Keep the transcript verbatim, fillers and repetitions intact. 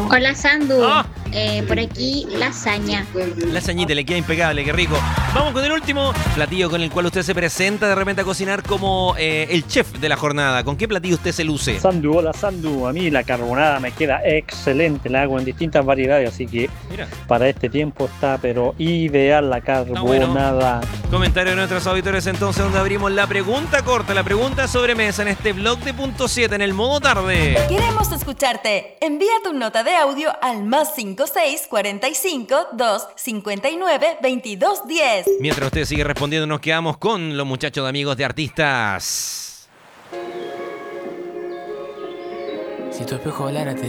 Hola Sandu, Ah. eh, por aquí lasaña. Lasañita, le queda impecable, qué rico. Vamos con el último platillo con el cual usted se presenta de repente a cocinar como eh, el chef de la jornada. ¿Con qué platillo usted se luce? Sandu, hola Sandu, a mí la carbonada me queda excelente, la hago en distintas variedades, así que Mira, para este tiempo está pero ideal la carbonada. comentario de nuestros auditores entonces donde abrimos la pregunta corta, la pregunta sobremesa en este blog de punto siete en el modo tarde. Queremos escucharte. Envía tu nota de audio al más cinco seis cuarenta y cinco dos cincuenta y nueve veintidós diez. Mientras usted sigue respondiendo, nos quedamos con los muchachos de Amigos de Artistas. Si tu espejo hablara te